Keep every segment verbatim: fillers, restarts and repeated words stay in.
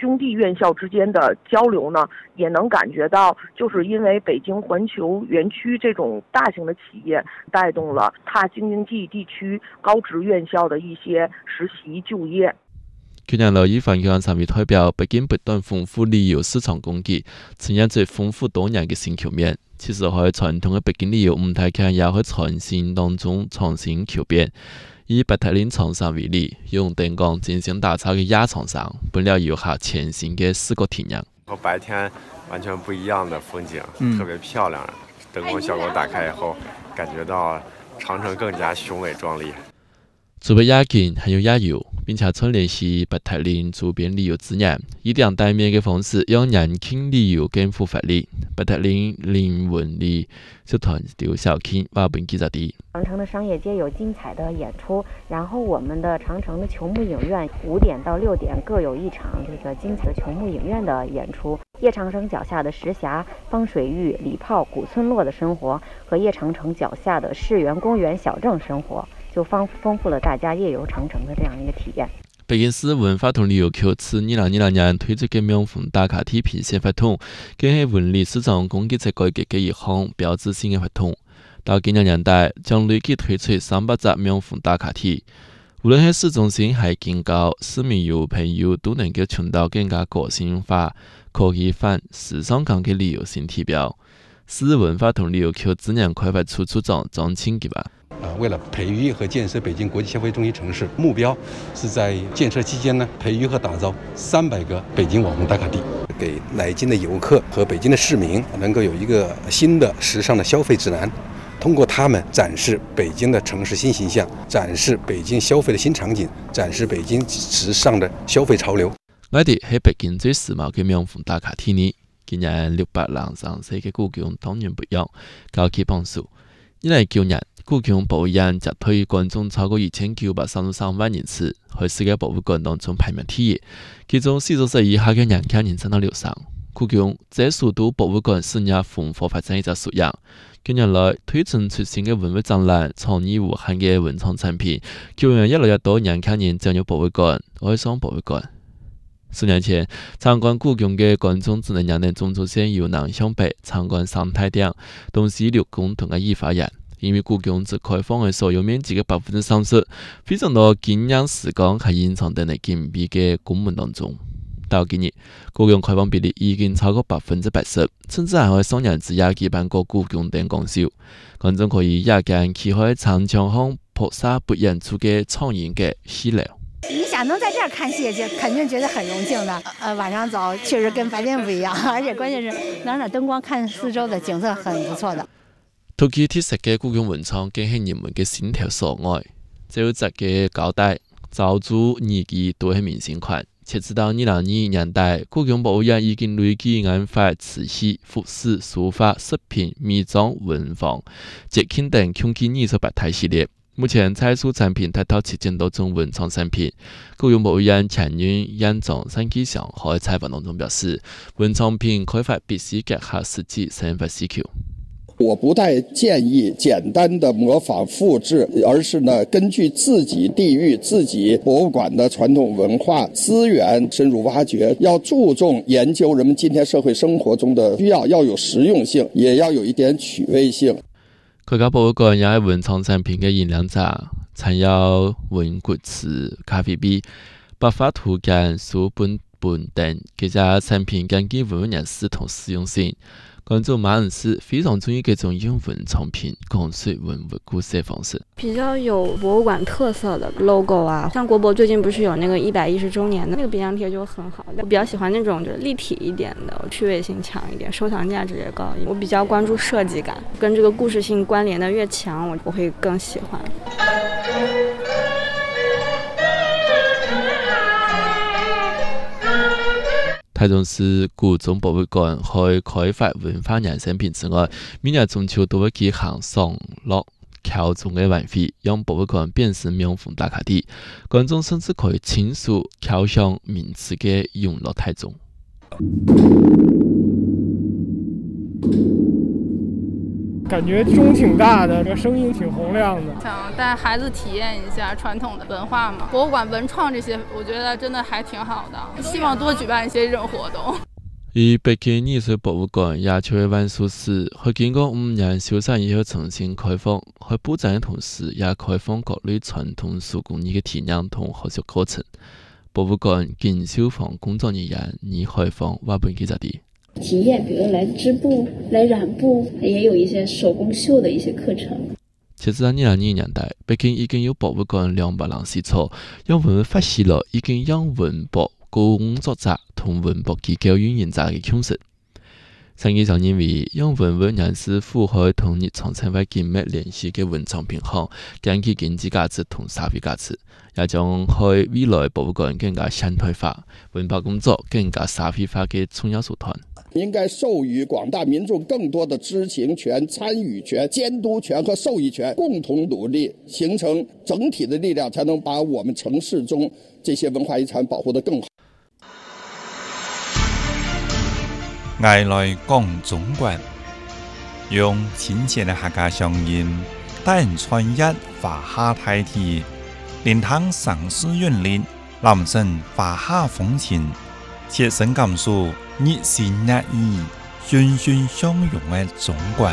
兄弟院校之间的交流呢，也能感觉到，就是因为北京环球园区这种大型的企业，带动了它京津冀地区高职院校的一些实习就业。 去年六月份嘅三位代表，北京不斷豐富旅遊市場供給，呈現最豐富多樣嘅新球面。其實喺傳統嘅北京旅遊唔太強，也喺創新當中創新求變。以白塔嶺長城為例，用燈光進行打造嘅亞長城，本了遊客全新嘅視覺體驗。 和白天完全不一樣的風景， 嗯、 特別漂亮。燈光效果打開以後，感覺到長城更加雄偉壯麗。 除了夜景，還有夜遊，並且串聯起白塔嶺周邊旅遊資源，以兩大面嘅方式讓年輕旅遊更富發力。白塔嶺靈文旅集團劉小慶話本記者地。 長城的商業街有精彩的演出，然後我們的長城的球幕影院五點到六點各有一場這個精彩的球幕影院的演出。葉長城腳下的石峽、方水域、禮炮、古村落的生活，和葉長城腳下的世園公園小鎮生活，就豐豐富了大家夜遊長城的這樣一個體驗。 北京市文化同旅遊局自二零二零年推出嘅명峰打卡地評選法統，更係文旅市場供給側改革嘅一項標誌性嘅法統。到今年年底，將累計推出三百隻명峰打卡地，無論係市中心還近郊，市民遊朋友都能夠尋到更加個性化、科技範、時尚感嘅旅遊新地標。市文化同旅遊局資源開發處處長張慶吉吧。 呃，為了培育和建設北京國際消費中心城市，目標是在建設期間呢，培育和打造三百個北京網紅打卡地，給來京的遊客和北京的市民能夠有一個新的時尚的消費指南，通過他們展示北京的城市新形象，展示北京消費的新場景，展示北京時尚的消費潮流。 我哋喺北京最時髦嘅명峰打卡地呢，今年六百零三歲嘅故宮當然不一樣，高級磅數。二零一九年，故宮博物院集體觀眾超過一千九百三十三萬人次，喺世界博物館當中排名第一，其中四十歲以下嘅年輕人佔到六成。故宮在首都博物館事業蓬勃發展一隻縮影。近年來推陳出新嘅文物展覽、創意無限嘅文創產品，吸引越來越多年輕人進入博物館、愛上博物館。數年前，參觀故宮嘅觀眾只能讓人中途線由南向北參觀三大殿、東西六宮同埋御花園，因為故宮只開放嘅所有面積嘅百分之三十，非常多景仰時光係隱藏在緊閉嘅宮門當中。到今日，故宮開放比例已經超過百分之八十，甚至還會雙人之夜舉辦過故宮燈光秀，觀眾可以夜間去喺長牆巷撲殺不遠處嘅蒼蠅嘅戲樓。 你想能在這兒看戲，就肯定覺得很榮幸的。呃，晚上走確實跟白天不一樣，而且關鍵是哪哪燈光看四周的景色很不錯的。 陶器鐵石嘅故宮文創更係人們嘅心頭所愛，周集嘅膠帶、造珠、耳機都係明星款。截至到二零二二年代，故宮博物院已經累計研發瓷器、服飾、書法、飾品、美妝、文房、節慶等共計二十八台系列。目前採購產品達到七千多種文創產品。故宮博物院前院院長單霁翔喺採訪當中表示，文創品開發必須結合實際生活需求。 我不太建議簡單的模仿複製，而是呢根據自己地域、自己博物館的傳統文化資源深入挖掘，要注重研究人們今天社會生活中的需要，要有實用性，也要有一點趣味性。 國家博物館也係文創產品嘅引領者，參有文骨瓷、咖啡杯、百花圖鑑、書本本等，這些產品根據文物歷史同實用性。觀眾馬恩斯非常中意這種用文創品講述文物故事的方式， 比較有博物館特色的 logo 啊，像國博最近不是有那個一百一十周年的那個冰箱貼就很好，我比較喜歡那種就是立體一點的，趣味性強一點，收藏價值也高一點。我比較關注設計感，跟這個故事性關聯的越強，我我會更喜歡。 台中市故宮博物館喺開發文化衍生品之外，每年中秋都會舉行賞樂敲鐘嘅晚會，讓博物館變成명峰打卡地。觀眾甚至可以親手敲響名次嘅永樂台鐘。 感觉钟挺大的，这个声音挺洪亮的。 想带孩子体验一下传统的文化嘛，博物馆文创这些，我觉得真的还挺好的，希望多举办一些这种活动。 而北京艺术博物馆也就会万数时，会经过五年修缮以後重新開放，喺布展嘅同時，也開放各類傳統手工藝嘅體驗同學習課程。博物館經消防工作人員以開放話本記者啲體驗，比如來織布、來染布，也有一些手工繡的一些課程。 截至二零二零年代，北京已經有博物館兩百零四處，讓文物發現了已經讓文博工作者同文博機構運營者嘅共識。陳記就認為，讓文物人士符合同日常生活緊密聯繫嘅文創品項，兼具經濟價值同社會價值，也將喺未來博物館更加現代化、文化工作更加社會化嘅重要手段。 應該授予廣大民眾更多的知情權、參與權、監督權和受益權，共同努力，形成整體的力量，才能把我們城市中這些文化遺產保護得更好。 愛來講中國，用親切的客家鄉音，帶人穿越華夏大地，連通城市韻律，攬成華夏風情，切身感受日新月異、欣欣向榮的中國。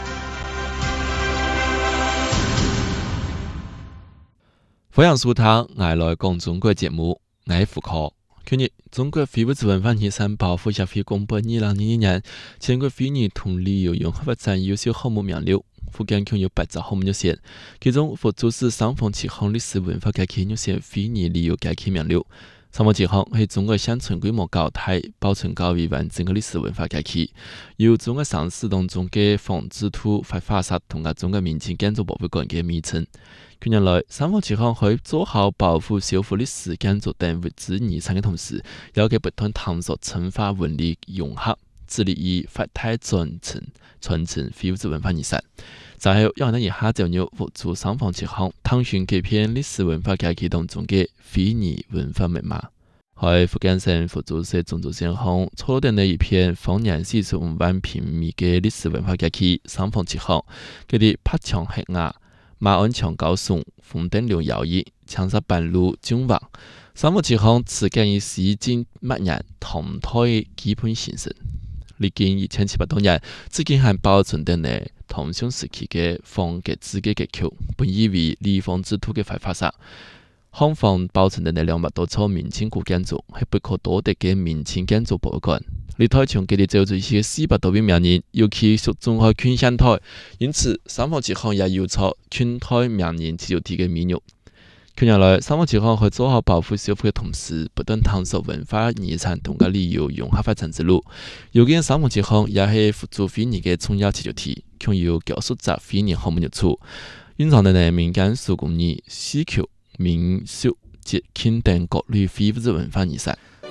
歡迎收聽《愛來講中國》節目，我係傅科。去年，中國非物質文化遺產保護協會公布二零二二年全國非遺同旅遊融合發展優秀項目名錄，福建共有八隻項目入選，其中佛祖是三坊七巷歷史文化街區入選非遺旅遊街區名錄。三坊七巷係中國現存規模較大、保存較為完整嘅歷史文化街區，由中國城市當中嘅仿製土發化石同埋中國民間建築博物館嘅名稱。近年來，三坊七巷喺做好保護修復歷史建築等物質遺產嘅同時，有嘅不斷探索深化文理融合，致力於發展傳承傳承非物質文化遺產。就係讓人一下就要活出三坊七巷，探尋這片歷史文化街區當中嘅非遺文化密碼。喺福建省福州市中州縣鄉錯定的一片方圓四十五萬平米嘅歷史文化街區三坊七巷，佢哋拍牆黑瓦。馬鞍牆高聳，風燈流搖曳，牆上板路迥望。三坊七巷始建於西晉末年，唐代基本形成。歷經一千七百多年，至今還保存得呢唐宋時期嘅方格子嘅結構，本以為離方之土嘅發化石。巷坊保存得呢兩百多處明清古建築，係不可多得嘅明清建築博物館。歷台從佢哋造出些四百多位名人，尤其屬中海圈鄉台，因此三坊七巷也有錯圈台名人自由地嘅美譽。近年來，三坊七巷喺做好保護修復嘅同時，不斷探索文化遺產同嘅旅遊融合發展之路。如今三坊七巷也係佛祖非遺嘅重要自由地，共有九十隻非遺項目入駐，蘊藏嘅民間手工藝、戲曲、民俗、節慶等各類非物質文化遺產。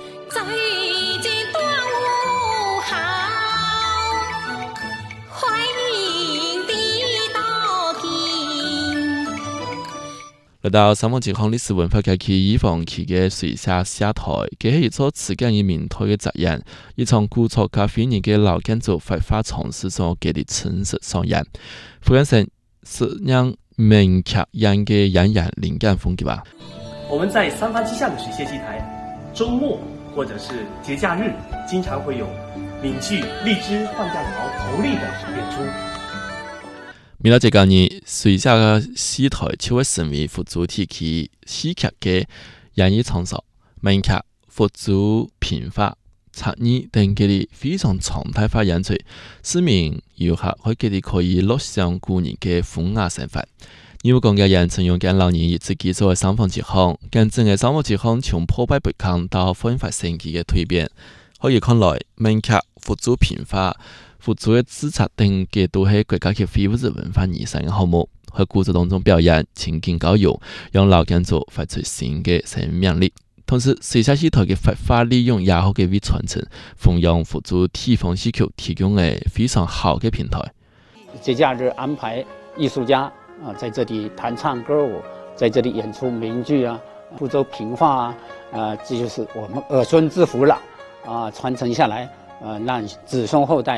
來到三坊七巷歷史文化街區以房區嘅水下社台，佢係一座始建於明代嘅宅院，一場古厝加非遺嘅老建築發揮嘗試所給的真實上演。福建省是讓名劇演嘅演員靈感風格吧。 我們在三坊七巷的水榭戲台，週末或者是節假日，經常會有閩劇《荔枝換將桃》頭例的演出。 未來這個年，水下嘅戲台就會成為佛祖地區戲劇嘅演藝場所，名劇、佛祖品法、茶藝等佢哋非常常態化演出，市民遊客喺佢哋可以樂享古人嘅風雅生活。要講嘅人曾用緊老年以自己作為三坊七巷，更正嘅三坊七巷從破敗不堪到煥發生機嘅蛻變。可以看來，名劇、佛祖品法、佛祖嘅製作等嘅都係國家級非物質文化遺產嘅項目，喺古蹟當中表演情景教育，讓老建築發出新嘅生命力。同時，水下戲台嘅發揮利用也好嘅為傳承、弘揚佛祖地方戲曲提供嘅非常好嘅平台。 節假日安排藝術家啊，在這裡彈唱歌舞，在這裡演出名劇啊、福州平話啊，啊，這就是我們兒孫自福了啊，傳承下來，啊，讓子孫後代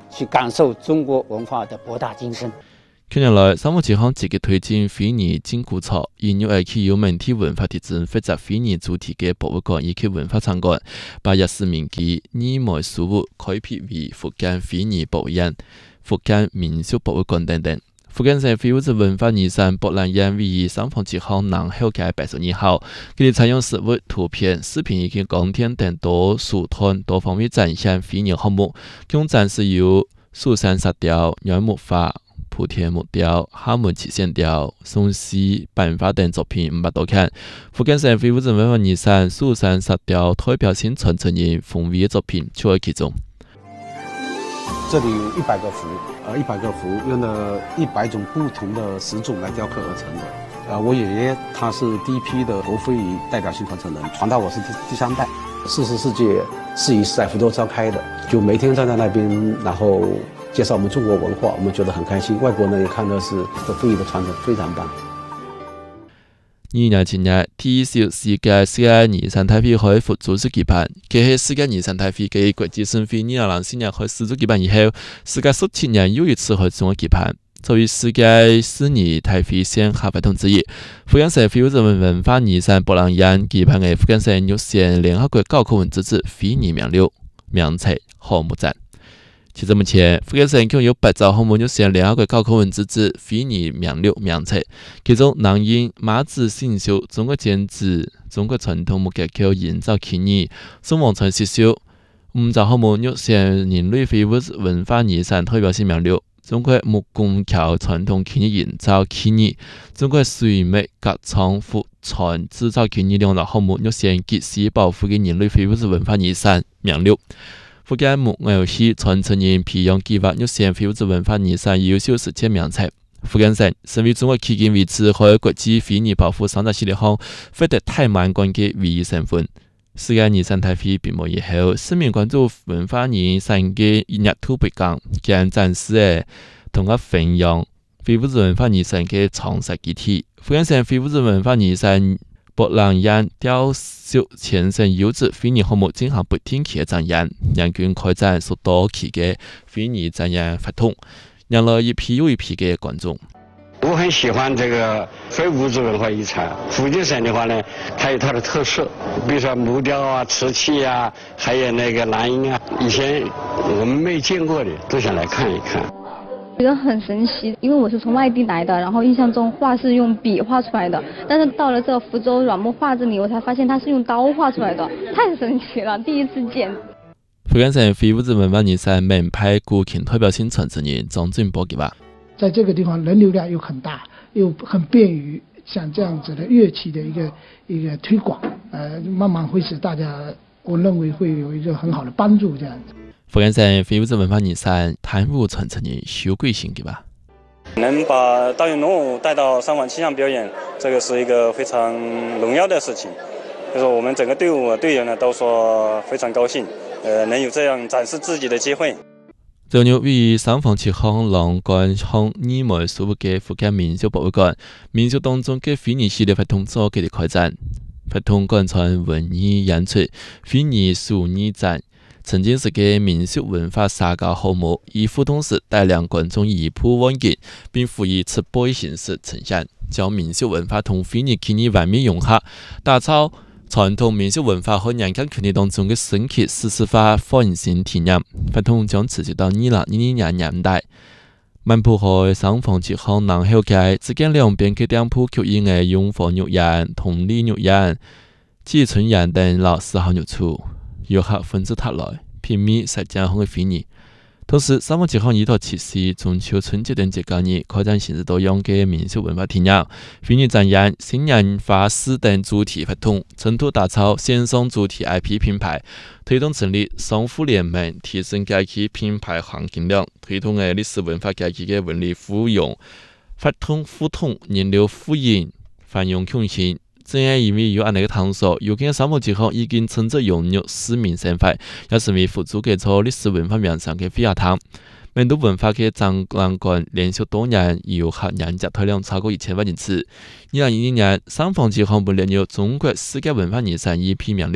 去感受中国文化的博大精深。 近年來，三福集行積極推進非遺緊固措，以紐約企有問題文化特徵負責非遺主題嘅博物館以及文化場館，把歷史名記義賣書物開闢為福建非遺博物院、福建民俗博物館等等。福建省非物質文化遺產博覽院位於三福集行南後街八十二號，佢哋採用實物、圖片、視頻以及鋼片等多手段多方面展現非遺項目，共展示有蜀山石雕、軟木花、莆田木雕、廈門七線雕、松獅、版畫等作品五百多件。福建省非物質文化遺產蜀山石雕代表性傳承人馮偉嘅作品就喺其中。 这里有一百个符，呃，一百个符用了一百种不同的石种来雕刻而成的。呃，我爷爷他是第一批的国非遗代表性传承人，传到我是第第三代。四十四届世遗是在福州召开的，就每天站在那边，然后介绍我们中国文化，我们觉得很开心。外国人也看到是这非遗的传承非常棒。 二零一七年第十世界世界遺產大會喺福州市舉辦，繼喺世界遺產大會嘅國際盛會二零零四年喺蘇州舉辦以後，世界十七年又一次喺中國舉辦。作為世界四年大會線下活動之一，福建省非物質文化遺產博覽院舉辦嘅福建省玉縣聯合國教科文組織非遺名錄名冊項目展。截至目前，福建省共有八座項目入選聯合國教科文組織非遺名錄名冊，其中南音、馬子新秀、中國剪紙、中國傳統木結構營造工藝、宋王傳刺繡。五座項目入選人類非物質文化遺產代表性名錄。中國木工橋傳統工藝營造工藝、中國水墨革創服傳製造工藝兩大項目入選極市保護嘅人類非物質文化遺產名錄。福建木偶戲傳承人培養計劃入選非物質文化遺產優秀實踐名冊。福建省身為中國迄今為止喺國際非遺保護三大系列項獲得太滿貫嘅唯一身份。世界遺產大會閉幕以後，市民關注文化遺產嘅熱度不降，將展示嘅同埋分享非物質文化遺產嘅創實基地。福建省非物質文化遺產博覽院雕塑全省優質非遺項目進行不定期嘅展演，人均開展數多期嘅非遺展演活動，讓了一批又一批嘅觀眾。 我很喜歡這個非物質文化遺產。福建省的話呢，它有它的特色，比如說木雕啊、瓷器啊，還有那個南音啊，以前我們沒見過的，都想來看一看。 覺得很神奇，因為我是從外地來的，然後印象中畫是用筆畫出來的，但是到了這福州軟木畫這裡，我才發現它是用刀畫出來的，太神奇了，第一次見。 福建省非物質文化遺產名牌古琴代表性傳承人張俊波計劃。 在這個地方人流量又很大，又很便於像這樣子的樂器的一個一個推廣，呃，慢慢會使大家，我認為會有一個很好的幫助。這樣子。 福建省非物質文化遺產彈舞傳承人邱貴興計劃。 能把大元龍舞帶到三坊七巷表演，這個是一個非常榮耀的事情。就是我們整個隊伍隊員呢都說非常高興，呃，能有這樣展示自己的機會。 最後位於三坊七巷廊觀巷義賣書物嘅福建民俗博物館，民俗當中嘅非遺系列活動早期嘅開展，活動貫穿文藝演出、非遺書藝展，曾經是個民俗文化沙家項目，以互動式帶領觀眾移步環境，並輔以直播嘅形式呈現，將民俗文化同非遺工藝完美融合，打造傳統民俗文化和人間權利當中嘅深刻史詩化反省體驗，活動將持續到二零二二年年底。萬浦海三坊七巷南後街之間兩邊嘅店鋪吸引嘅永和肉宴、同利肉宴、季春宴等老字號入駐，遊客紛至沓來，品味實踐後嘅非遺。同時，三坊七巷依託七夕、中秋、春節等節假日，開展形式多樣嘅民俗文化體驗、非遺展演、新年花市等主題活動，成都打造線上主題 I P 品牌，推動成立商戶聯盟，提升街區品牌含金量，推動嘅歷史文化街區嘅文理互用、法通互通、人流互贏、繁榮共進。正係因為有安尼個探索，如今三坊七巷已經真正融入市民生活，也成為福州嘅座歷史文化名勝嘅飛鴨潭。名都文化嘅展覽館連續多年遊客人次體量超過一千萬人次。二零二二年，三坊七巷被列入中國世界文化遺產 E P 名錄。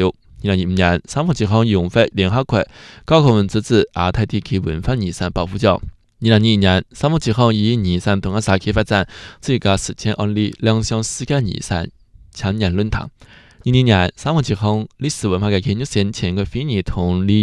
二零二五年三富健康融会联合国高考文组织亚太地区文化遗產保護獎。二零二二年三富健康以遺產同一社區發展最佳實踐案例亮相世界遺產青年論壇。二零年三富健康歷史文化嘅研究線前個會議同